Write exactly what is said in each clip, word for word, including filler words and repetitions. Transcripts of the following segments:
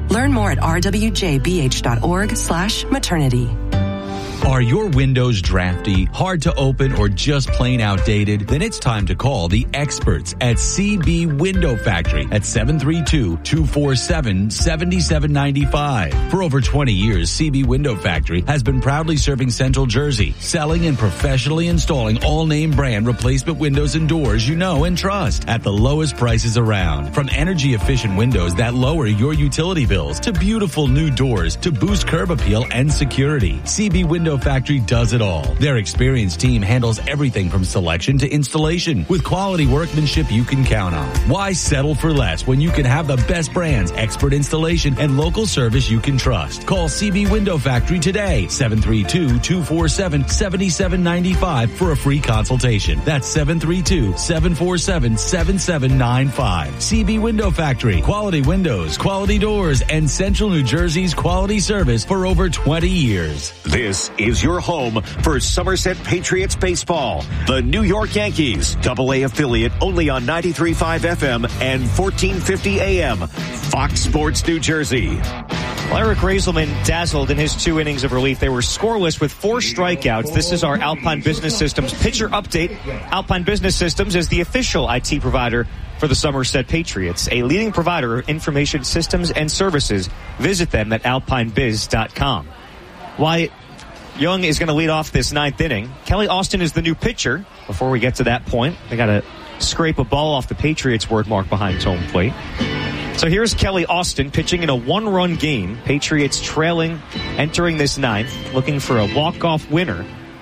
Learn more at r w j b h dot org slash maternity. Are your windows drafty, hard to open, or just plain outdated? Then it's time to call the experts at C B Window Factory at seven three two, two four seven, seven seven nine five. For over twenty years, C B Window Factory has been proudly serving Central Jersey, selling and professionally installing all name brand replacement windows and doors you know and trust at the lowest prices around. From energy efficient windows that lower your utility bills to beautiful new doors to boost curb appeal and security, C B Window Factory does it all. Their experienced team handles everything from selection to installation with quality workmanship you can count on. Why settle for less when you can have the best brands, expert installation, and local service you can trust? Call C B Window Factory today, seven three two, two four seven, seven seven nine five for a free consultation. That's seven three two, seven four seven, seven seven nine five. C B Window Factory, quality windows, quality doors, and Central New Jersey's quality service for over twenty years. This is your home for Somerset Patriots baseball. The New York Yankees, double A affiliate, only on ninety-three point five F M and fourteen fifty A M. Fox Sports New Jersey. Well, Eric Raiselman dazzled in his two innings of relief. They were scoreless with four strikeouts. This is our Alpine Business Systems pitcher update. Alpine Business Systems is the official I T provider for the Somerset Patriots, a leading provider of information systems and services. Visit them at alpine biz dot com. Wyatt Young is going to lead off this ninth inning. Kelly Austin is the new pitcher. Before we get to that point, they got to scrape a ball off the Patriots word mark behind home plate. So here's Kelly Austin pitching in a one-run game. Patriots trailing, entering this ninth, looking for a walk-off winner.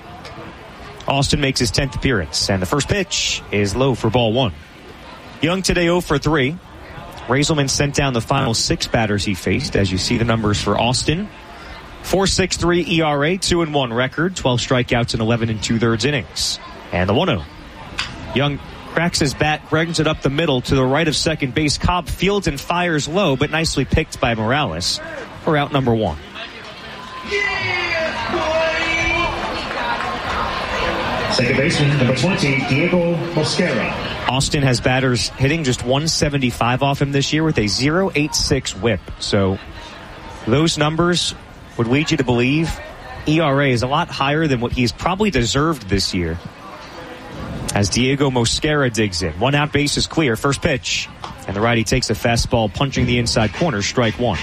Austin makes his tenth appearance, and the first pitch is low for ball one. Young today oh for three. Raiselman sent down the final six batters he faced. As you see the numbers for Austin, four point six three E R A, two and one record, twelve strikeouts in eleven and two-thirds innings. And the one oh. Young cracks his bat, brings it up the middle to the right of second base. Cobb fields and fires low, but nicely picked by Morales for out number one. Second baseman, number twenty, Diego Mosquera. Austin has batters hitting just one seventy-five off him this year with a point oh eight six whip. So those numbers would lead you to believe E R A is a lot higher than what he's probably deserved this year. As Diego Mosquera digs in. One out, base is clear. First pitch. And the righty takes a fastball, punching the inside corner. Strike one.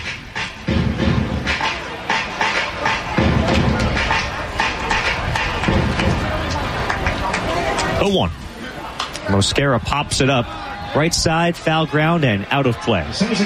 oh one. Mosquera pops it up. Right side, foul ground, and out of play.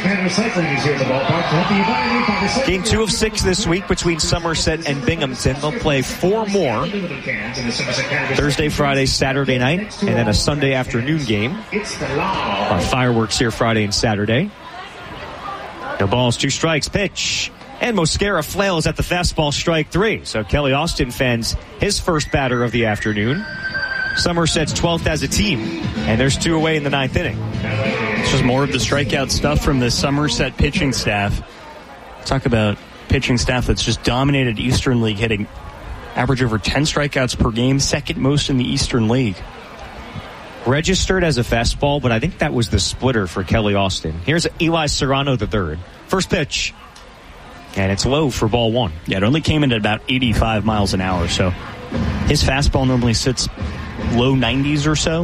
Game two of six this week between Somerset and Binghamton. They'll play four more. Thursday, Friday, Saturday night, and then a Sunday afternoon game. Our fireworks here Friday and Saturday. No balls, two strikes, pitch. And Mosquera flails at the fastball, strike three. So Kelly Austin fends his first batter of the afternoon. Somerset's twelfth as a team, and there's two away in the ninth inning. This was more of the strikeout stuff from the Somerset pitching staff. Talk about pitching staff that's just dominated Eastern League, hitting average over ten strikeouts per game, second most in the Eastern League. Registered as a fastball, but I think that was the splitter for Kelly Austin. Here's Eli Serrano the third. First pitch, and it's low for ball one. Yeah, it only came in at about eighty-five miles an hour, so his fastball normally sits low nineties or so.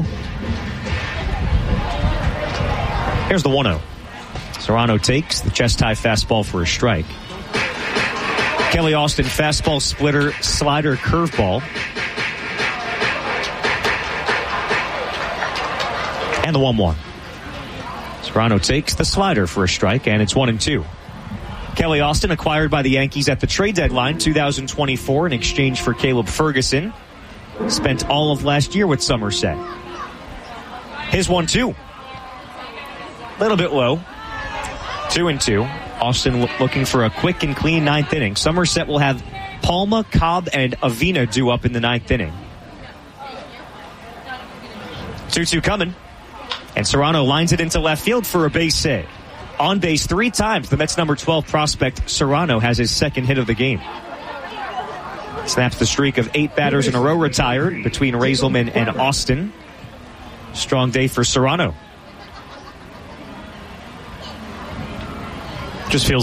Here's the one oh. Serrano takes the chest-high fastball for a strike. Kelly Austin, fastball, splitter, slider, curveball. And the one one. Serrano takes the slider for a strike, and it's one and two. Kelly Austin, acquired by the Yankees at the trade deadline two thousand twenty-four in exchange for Caleb Ferguson. Spent all of last year with Somerset. His one two. A little bit low. Two and two. Austin lo- looking for a quick and clean ninth inning. Somerset will have Palma, Cobb, and Avina due up in the ninth inning. two two coming. And Serrano lines it into left field for a base hit. On base three times, the Mets number twelve prospect Serrano has his second hit of the game. Snaps the streak of eight batters in a row retired between Raiselman and Austin. Strong day for Serrano. Just feels